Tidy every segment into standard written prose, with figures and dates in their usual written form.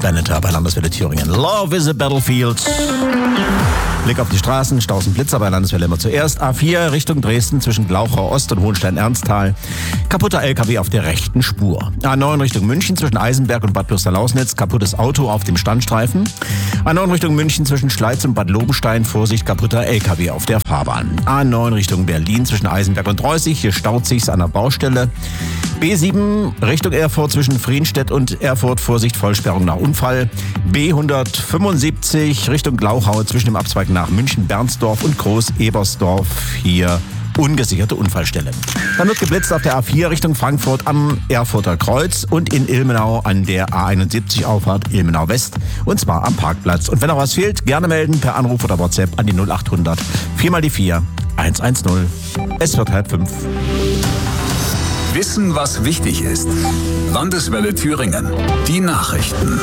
Benneter bei Landeswelle Thüringen. Love is a Battlefield. Blick auf die Straßen, Staus und Blitzer bei Landeswelle immer zuerst. A4 Richtung Dresden zwischen Glauchau Ost und Hohenstein-Ernsthal. Kaputter LKW auf der rechten Spur. A9 Richtung München zwischen Eisenberg und Bad Bürster-Lausnitz. Kaputtes Auto auf dem Standstreifen. A9 Richtung München zwischen Schleiz und Bad Lobenstein. Vorsicht, kaputter LKW auf der Fahrbahn. A9 Richtung Berlin zwischen Eisenberg und Reußig. Hier staut sich's an der Baustelle. B7 Richtung Erfurt zwischen Frienstedt und Erfurt. Vorsicht, Vollsperrung nach Unfall. B175 Richtung Glauchau zwischen dem Abzweig nach München-Bernsdorf und Groß-Ebersdorf. Hier ungesicherte Unfallstelle. Dann wird geblitzt auf der A4 Richtung Frankfurt am Erfurter Kreuz und in Ilmenau an der A71 Auffahrt Ilmenau West, und zwar am Parkplatz. Und wenn noch was fehlt, gerne melden per Anruf oder WhatsApp an die 0800 4 mal die 4 110. Es wird 4:30. Wissen, was wichtig ist. Landeswelle Thüringen. Die Nachrichten.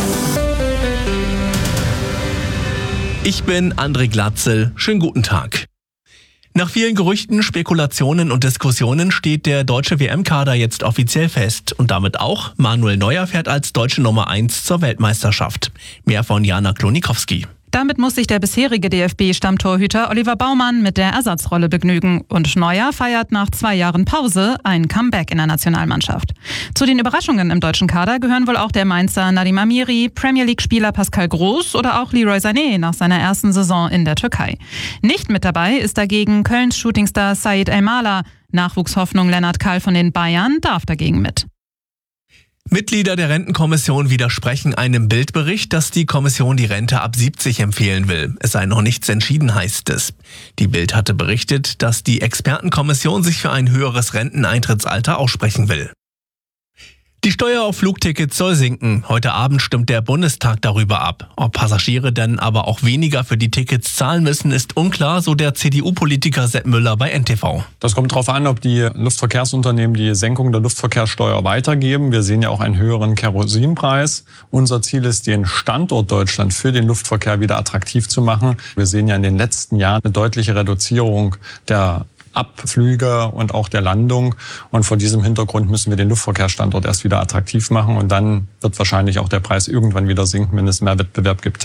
Ich bin André Glatzel. Schönen guten Tag. Nach vielen Gerüchten, Spekulationen und Diskussionen steht der deutsche WM-Kader jetzt offiziell fest. Und damit auch, Manuel Neuer fährt als deutsche Nummer 1 zur Weltmeisterschaft. Mehr von Jana Klonikowski. Damit muss sich der bisherige DFB-Stammtorhüter Oliver Baumann mit der Ersatzrolle begnügen. Und Neuer feiert nach 2 Jahren Pause ein Comeback in der Nationalmannschaft. Zu den Überraschungen im deutschen Kader gehören wohl auch der Mainzer Nadim Amiri, Premier League-Spieler Pascal Groß oder auch Leroy Sané nach seiner ersten Saison in der Türkei. Nicht mit dabei ist dagegen Kölns Shootingstar Said Elmalah. Nachwuchshoffnung Lennart Kahl von den Bayern darf dagegen mit. Mitglieder der Rentenkommission widersprechen einem Bildbericht, dass die Kommission die Rente ab 70 empfehlen will. Es sei noch nichts entschieden, heißt es. Die Bild hatte berichtet, dass die Expertenkommission sich für ein höheres Renteneintrittsalter aussprechen will. Die Steuer auf Flugtickets soll sinken. Heute Abend stimmt der Bundestag darüber ab. Ob Passagiere denn aber auch weniger für die Tickets zahlen müssen, ist unklar, so der CDU-Politiker Sepp Müller bei NTV. Das kommt darauf an, ob die Luftverkehrsunternehmen die Senkung der Luftverkehrssteuer weitergeben. Wir sehen ja auch einen höheren Kerosinpreis. Unser Ziel ist, den Standort Deutschland für den Luftverkehr wieder attraktiv zu machen. Wir sehen ja in den letzten Jahren eine deutliche Reduzierung der Abflüge und auch der Landung. Und vor diesem Hintergrund müssen wir den Luftverkehrsstandort erst wieder attraktiv machen. Und dann wird wahrscheinlich auch der Preis irgendwann wieder sinken, wenn es mehr Wettbewerb gibt.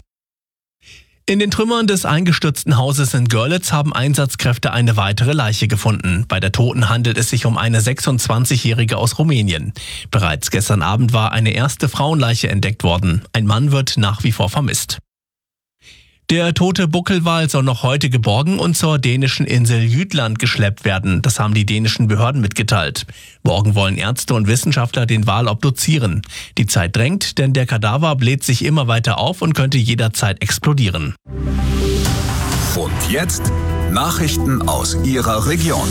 In den Trümmern des eingestürzten Hauses in Görlitz haben Einsatzkräfte eine weitere Leiche gefunden. Bei der Toten handelt es sich um eine 26-Jährige aus Rumänien. Bereits gestern Abend war eine erste Frauenleiche entdeckt worden. Ein Mann wird nach wie vor vermisst. Der tote Buckelwal soll noch heute geborgen und zur dänischen Insel Jütland geschleppt werden. Das haben die dänischen Behörden mitgeteilt. Morgen wollen Ärzte und Wissenschaftler den Wal obduzieren. Die Zeit drängt, denn der Kadaver bläht sich immer weiter auf und könnte jederzeit explodieren. Und jetzt Nachrichten aus Ihrer Region.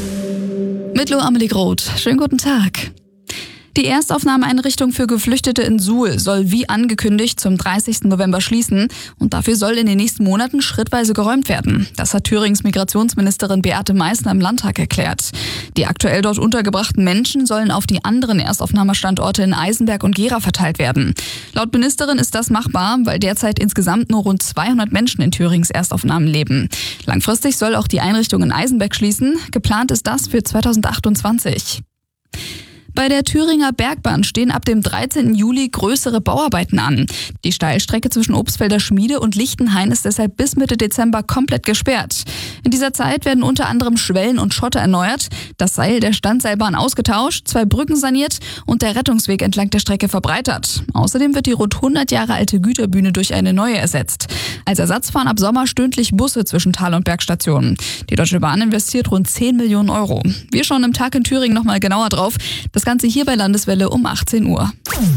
Mit Amelie Groth. Schönen guten Tag. Die Erstaufnahmeeinrichtung für Geflüchtete in Suhl soll wie angekündigt zum 30. November schließen und dafür soll in den nächsten Monaten schrittweise geräumt werden. Das hat Thürings Migrationsministerin Beate Meißner im Landtag erklärt. Die aktuell dort untergebrachten Menschen sollen auf die anderen Erstaufnahmestandorte in Eisenberg und Gera verteilt werden. Laut Ministerin ist das machbar, weil derzeit insgesamt nur rund 200 Menschen in Thürings Erstaufnahmen leben. Langfristig soll auch die Einrichtung in Eisenberg schließen. Geplant ist das für 2028. Bei der Thüringer Bergbahn stehen ab dem 13. Juli größere Bauarbeiten an. Die Steilstrecke zwischen Obstfelder Schmiede und Lichtenhain ist deshalb bis Mitte Dezember komplett gesperrt. In dieser Zeit werden unter anderem Schwellen und Schotter erneuert, das Seil der Standseilbahn ausgetauscht, 2 Brücken saniert und der Rettungsweg entlang der Strecke verbreitert. Außerdem wird die rund 100 Jahre alte Güterbühne durch eine neue ersetzt. Als Ersatz fahren ab Sommer stündlich Busse zwischen Tal- und Bergstationen. Die Deutsche Bahn investiert rund 10 Millionen Euro. Wir schauen im Tag in Thüringen nochmal genauer drauf. Das Ganze hier bei Landeswelle um 18 Uhr.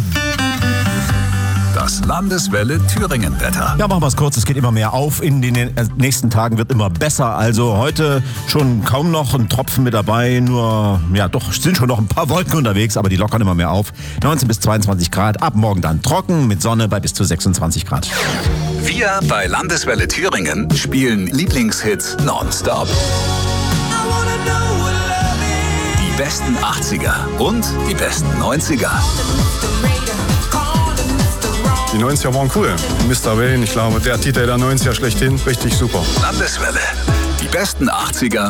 Das Landeswelle Thüringen-Wetter. Ja, machen wir es kurz. Es geht immer mehr auf. In den nächsten Tagen wird immer besser. Also heute schon kaum noch ein Tropfen mit dabei. Nur, ja doch, sind schon noch ein paar Wolken unterwegs, aber die lockern immer mehr auf. 19 bis 22 Grad. Ab morgen dann trocken mit Sonne bei bis zu 26 Grad. Wir bei Landeswelle Thüringen spielen Lieblingshits nonstop. Die besten 80er und die besten 90er. Die 90er waren cool. Mr. Wayne, ich glaube, der Titel der 90er schlechthin, richtig super. Landeswelle. Die besten 80er